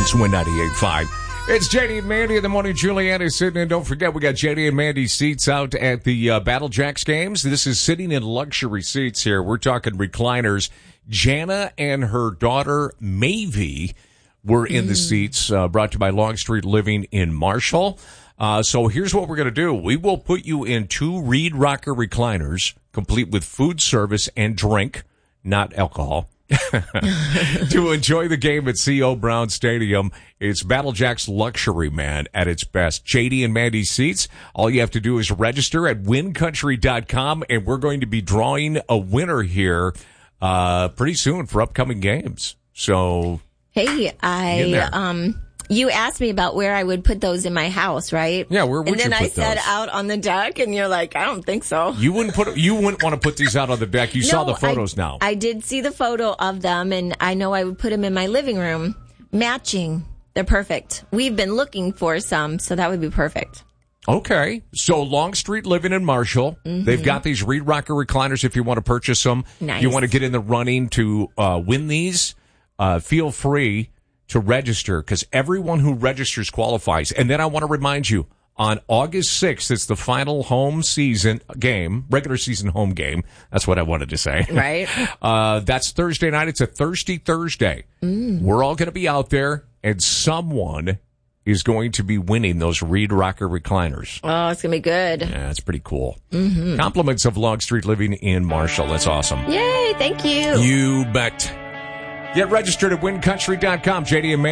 It's Win 98.5. It's JD and Mandy in the morning. Julianne is sitting in. Don't forget, we got JD and Mandy seats out at the Battle Jacks games. This is sitting in luxury seats here. We're talking recliners. Jana and her daughter, Mavie, were in the seats, brought to you by Longstreet Living in Marshall. So here's what we're going to do. We will put you in 2 Reed Rocker recliners, complete with food service and drink, not alcohol. To enjoy the game at C.O. Brown Stadium. It's Battle Jacks luxury, man, at its best. JD and Mandy seats. All you have to do is register at wincountry.com, and we're going to be drawing a winner here pretty soon for upcoming games. So, hey, you asked me about where I would put those in my house, right? Yeah, where would you put those? And then I said out on the deck, and you're like, I don't think so. You wouldn't want to put these out on the deck. You saw the photos now. I did see the photo of them, and I know I would put them in my living room. Matching. They're perfect. We've been looking for some, so that would be perfect. Okay. So Longstreet Living in Marshall. Mm-hmm. They've got these Reed Rocker recliners if you want to purchase them. Nice. You want to get in the running to win these, feel free to register, because everyone who registers qualifies. And then I want to remind you, on August 6th, it's the final home season game, regular season home game. That's what I wanted to say. Right. That's Thursday night. It's a Thirsty Thursday. We're all going to be out there, and someone is going to be winning those Reed Rocker recliners. Oh, it's going to be good. Yeah, it's pretty cool. Mm-hmm. Compliments of Longstreet Living in Marshall. That's awesome. Yay, thank you. You bet. Get registered at wincountry.com. JD and